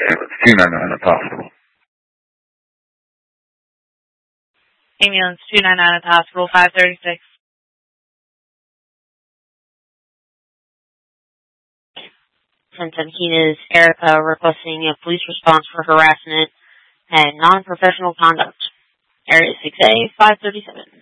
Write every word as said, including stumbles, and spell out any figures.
Ambulance two nine nine at the hospital. Ambulance two nine nine at the hospital, five thirty-six. ten seventeen is Erica requesting a police response for harassment and non-professional conduct. Area six A, five thirty-seven.